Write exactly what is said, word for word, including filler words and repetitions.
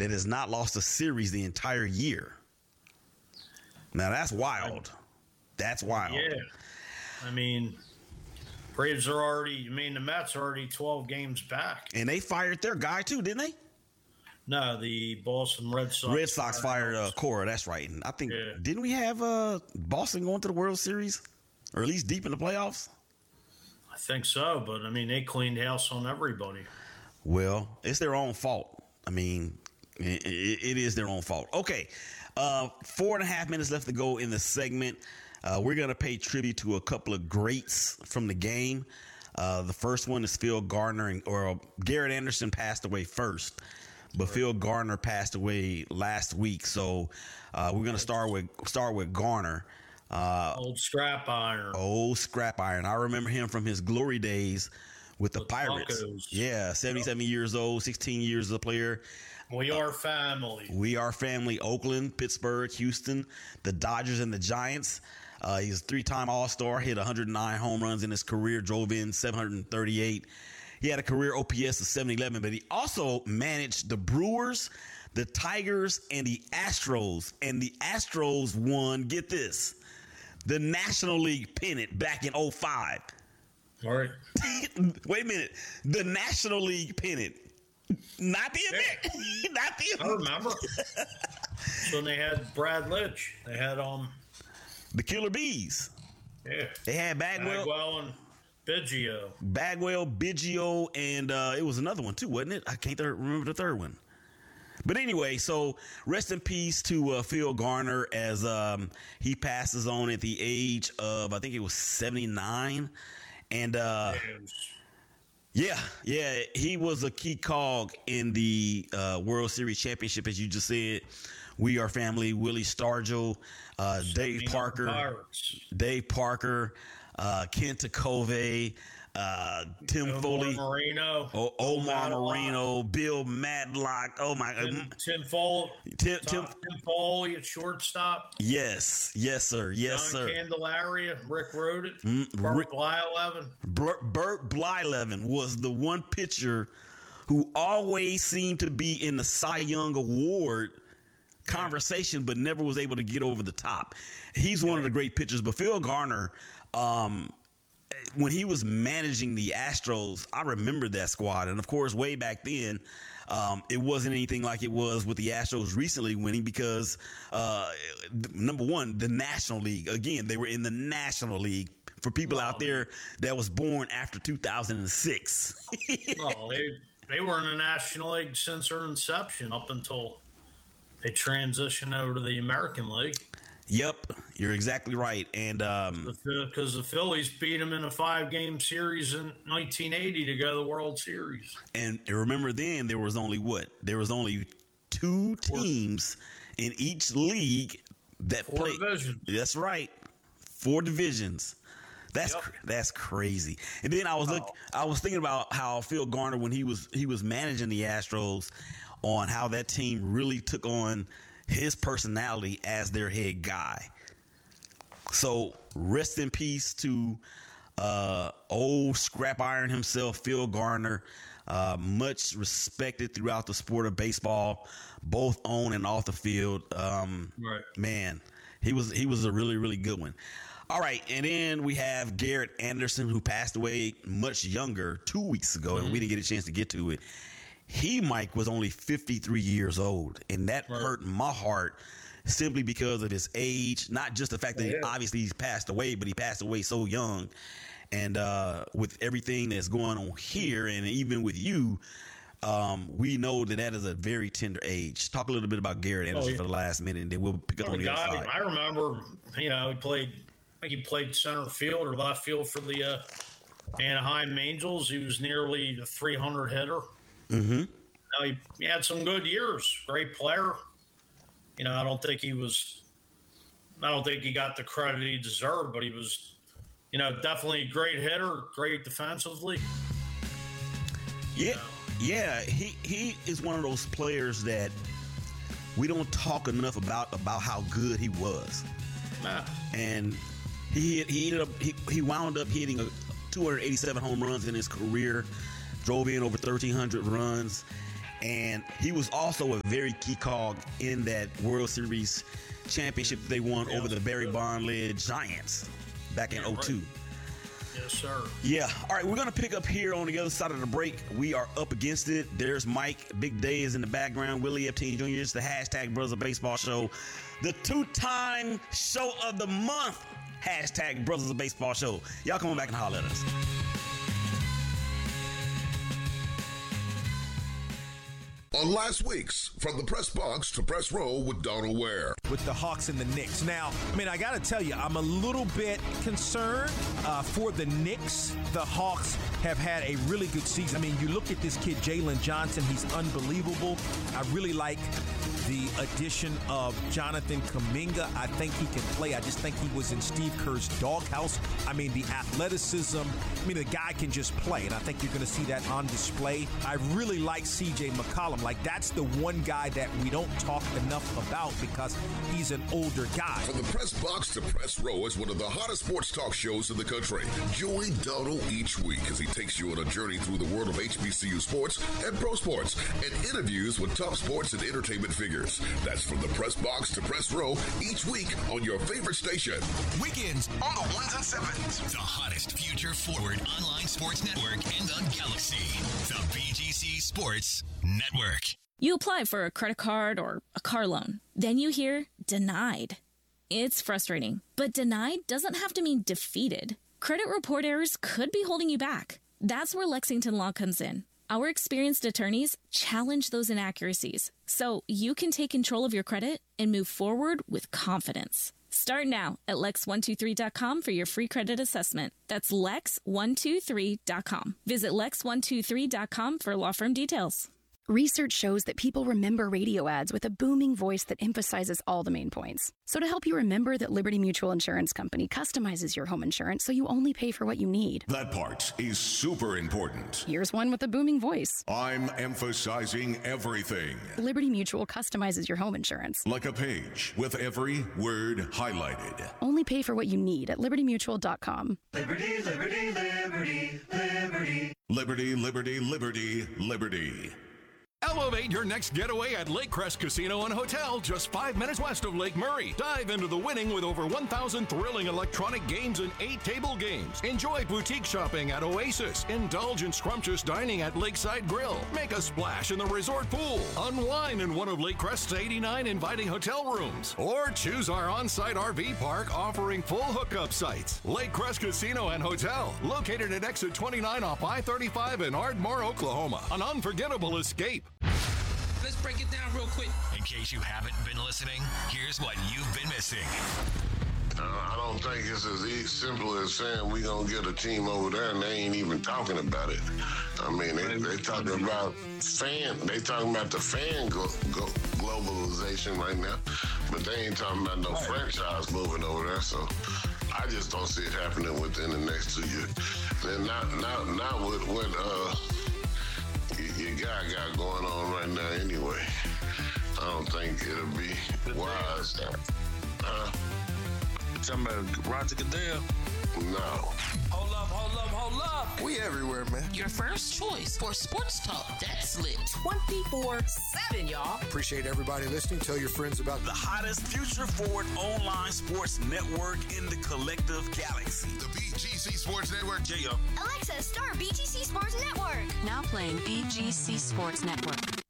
that has not lost a series the entire year. Now that's wild. That's wild. Yeah. I mean, Braves are already, I mean, the Mets are already twelve games back. And they fired their guy too, didn't they? No, the Boston Red Sox. Red Sox fired uh, Cora. That's right. And I think, Yeah. didn't we have uh, Boston going to the World Series? Or at least deep in the playoffs? I think so, but I mean, they cleaned house on everybody. Well, it's their own fault. I mean, it, it is their own fault. Okay, uh, four and a half minutes left to go in the segment. Uh, we're going to pay tribute to a couple of greats from the game. Uh, the first one is Phil Garner, and, or uh, Garrett Anderson passed away first, but right. Phil Garner passed away last week. So uh, we're going to start with start with Garner. Uh, old scrap iron. Old scrap iron. I remember him from his glory days with the, the Pirates. Tacos. Yeah, seventy-seven yep. years old, sixteen years as a player. We are family. We are family. Oakland, Pittsburgh, Houston, the Dodgers, and the Giants. Uh, he's a three-time All-Star, hit one hundred nine home runs in his career, drove in seven hundred thirty-eight. He had a career O P S of seven eleven, but he also managed the Brewers, the Tigers, and the Astros. And the Astros won, get this, the National League pennant back in oh five. All right. Wait a minute. The National League pennant. Not the event. Yeah. Not the event. I remember. So they had Brad Litch. They had um the Killer Bees. Yeah. They had Bagwell. Bagwell and Biggio. Bagwell, Biggio, and uh, it was another one too, wasn't it? I can't th- remember the third one. But anyway, so rest in peace to uh, Phil Garner as um, he passes on at the age of, I think it was seventy-nine. And uh, yeah, yeah, he was a key cog in the uh, World Series championship, as you just said. We are family. Willie Stargell, uh, Dave Parker, Pirates. Dave Parker, uh, Kent Tecove, uh, Tim Omar Foley, Marino, o- Omar Marino, Bill Madlock. Oh my God, Tim, Tim Foley, Tim, Tim, Tim Foley at shortstop. Yes, yes, sir, yes, John sir. Candelaria, Rick Rhoden, Mm, Burt Rick- Blyleven. Burt, Burt Blyleven was the one pitcher who always seemed to be in the Cy Young Award conversation, but never was able to get over the top. He's one of the great pitchers. But Phil Garner, um, when he was managing the Astros, I remember that squad. And of course, way back then, um, it wasn't anything like it was with the Astros recently winning because, uh, number one, the National League. Again, they were in the National League. For people Well, out there that was born after two thousand six. Well, they, they were in the National League since their inception up until they transitioned over to the American League. Yep, you're exactly right. And um, because the Phillies beat them in a five-game series in nineteen eighty to go to the World Series. And remember then there was only what? There was only two teams in each league that Four played. divisions. That's right. Four divisions. That's Yep. cr- that's crazy. And then I was look, I was thinking about how Phil Garner, when he was he was managing the Astros, on how that team really took on his personality as their head guy. So rest in peace to uh, old scrap iron himself, Phil Garner. Uh, much respected throughout the sport of baseball, both on and off the field. Um, Right. Man, he was he was a really really good one. All right, and then we have Garrett Anderson, who passed away much younger two weeks ago, mm-hmm. and we didn't get a chance to get to it. He, Mike, was only fifty-three years old, and that Right. hurt my heart simply because of his age, not just the fact that Yeah. he, obviously he's passed away, but he passed away so young. And uh, with everything that's going on here, and even with you, um, we know that that is a very tender age. Talk a little bit about Garrett Anderson Oh, yeah. for the last minute, and then we'll pick up Well, on the the other guy, side. I remember, you know, he played, I think he played center field or left field for the uh, Anaheim Angels. He was nearly a three hundred hitter. Mm-hmm. Now, he, he had some good years. Great player. You know, I don't think he was, I don't think he got the credit he deserved, but he was, you know, definitely a great hitter, great defensively. Yeah, yeah. He he is one of those players that we don't talk enough about about how good he was. Nah. And he he ended up he, he wound up hitting a two hundred eighty-seven home runs in his career, drove in over thirteen hundred runs, And he was also a very key cog in that World Series championship they won yeah. over the Barry Bonds-led Giants back in oh two. Right. Yes, sir. Yeah. All right, we're going to pick up here on the other side of the break. We are up against it. There's Mike. Big Day is in the background. Willie Epstein Junior It's the hashtag Brothers of Baseball show. The two-time show of the month. Hashtag Brothers of Baseball show. Y'all come on back and holler at us. On last week's From the Press Box to Press Row with Donald Ware. With the Hawks and the Knicks. Now, I mean, I got to tell you, I'm a little bit concerned uh, for the Knicks. The Hawks have had a really good season. I mean, you look at this kid, Jalen Johnson, he's unbelievable. I really like the addition of Jonathan Kuminga. I think he can play. I just think he was in Steve Kerr's doghouse. I mean, the athleticism. I mean, the guy can just play, and I think you're going to see that on display. I really like C J McCollum. Like, that's the one guy that we don't talk enough about because he's an older guy. From the Press Box to Press Row is one of the hottest sports talk shows in the country. Join Donald each week as he takes you on a journey through the world of H B C U sports and pro sports and interviews with top sports and entertainment figures. That's From the Press Box to Press Row each week on your favorite station. Weekends on the ones and sevens. The hottest future forward online sports network and on Galaxy. The B G C Sports Network. You apply for a credit card or a car loan. Then you hear denied. It's frustrating, but denied doesn't have to mean defeated. Credit report errors could be holding you back. That's where Lexington Law comes in. Our experienced attorneys challenge those inaccuracies so you can take control of your credit and move forward with confidence. Start now at lex one two three dot com for your free credit assessment. That's lex one two three dot com. Visit lex one two three dot com for law firm details. Research shows that people remember radio ads with a booming voice that emphasizes all the main points. So to help you remember that Liberty Mutual Insurance Company customizes your home insurance so you only pay for what you need. That part is super important. Here's one with a booming voice. I'm emphasizing everything. Liberty Mutual customizes your home insurance. Like a page with every word highlighted. Only pay for what you need at liberty mutual dot com. Liberty, liberty, liberty, liberty. Liberty, liberty, liberty, liberty. Elevate your next getaway at Lake Crest Casino and Hotel, just five minutes west of Lake Murray. Dive into the winning with over one thousand thrilling electronic games and eight table games. Enjoy boutique shopping at Oasis. Indulge in scrumptious dining at Lakeside Grill. Make a splash in the resort pool. Unwind in one of Lake Crest's eighty-nine inviting hotel rooms. Or choose our on-site R V park offering full hookup sites. Lake Crest Casino and Hotel, located at exit twenty-nine off I thirty-five in Ardmore, Oklahoma. An unforgettable escape. Let's break it down real quick. In case you haven't been listening, here's what you've been missing. Uh, I don't think it's as easy, simple as saying we're going to get a team over there and they ain't even talking about it. I mean, they they talking about fan, they talking about the fan glo- glo- globalization right now, but they ain't talking about no right. franchise moving over there, so I just don't see it happening within the next two years. And not, not, not with what, uh, your guy got going on right now anyway. I don't think it'll be wise. Huh? Talking about Roger Goodell? No. Hold up, hold up, hold up. We everywhere, man. Your first choice for sports talk that's lit twenty-four seven, y'all. Appreciate everybody listening. Tell your friends about the hottest future forward online sports network in the collective galaxy. The B G C Sports Network. Yeah. Alexa, start B G C Sports Network. Now playing B G C Sports Network.